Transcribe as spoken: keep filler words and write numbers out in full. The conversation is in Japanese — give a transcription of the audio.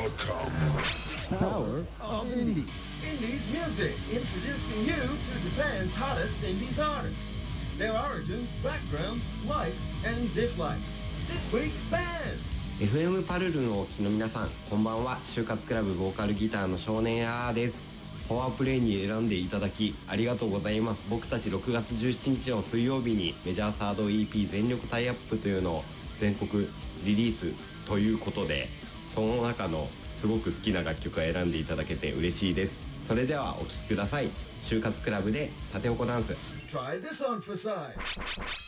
Power of Indies. Indies music, introducing you to Japan's hottest Indies artists. Their origins, backgrounds, likes, and dislikes. This week's band. エフエム パルルンをお聞きの皆さん、こんばんは。就活クラブボーカルギターの少年やーです。パワープレイに選んでいただきありがとうございます。僕たちろくがつじゅうしちにちの水曜日にメジャーサード イーピー 全力タイアップというのを全国リリースということで、その中のすごく好きな楽曲を選んでいただけて嬉しいです。それではお聴きください。就活クラブで縦横ダンス。 Try this on for size.